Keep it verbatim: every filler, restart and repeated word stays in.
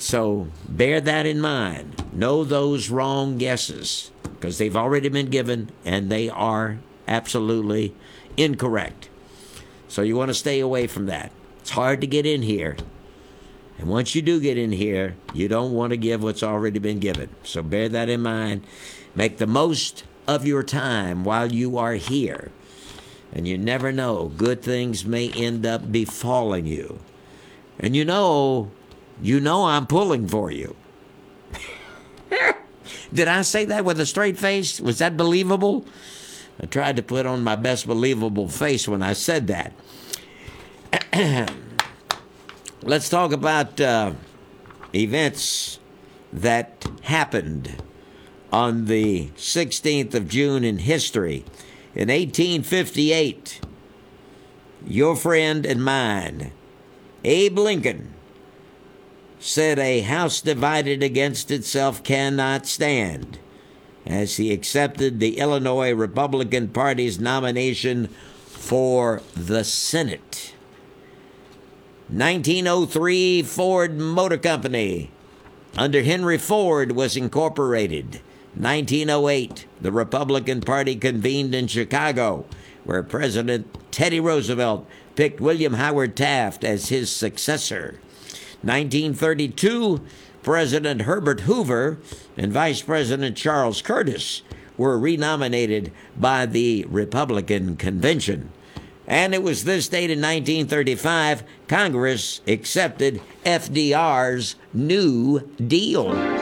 So bear that in mind. Know those wrong guesses because they've already been given and they are absolutely incorrect. So you want to stay away from that. It's hard to get in here. And once you do get in here, you don't want to give what's already been given. So bear that in mind. Make the most of your time while you are here. And you never know. Good things may end up befalling you. And you know, you know I'm pulling for you. Did I say that with a straight face? Was that believable? I tried to put on my best believable face when I said that. Let's talk about uh, events that happened on the sixteenth of June in history. In eighteen fifty-eight, your friend and mine, Abe Lincoln, said a house divided against itself cannot stand, as he accepted the Illinois Republican Party's nomination for the Senate. nineteen oh three, Ford Motor Company, under Henry Ford, was incorporated. nineteen oh eight, the Republican Party convened in Chicago, where President Teddy Roosevelt picked William Howard Taft as his successor. nineteen thirty-two, President Herbert Hoover and Vice President Charles Curtis were renominated by the Republican Convention. And it was this date in nineteen thirty-five, Congress accepted F D R's New Deal.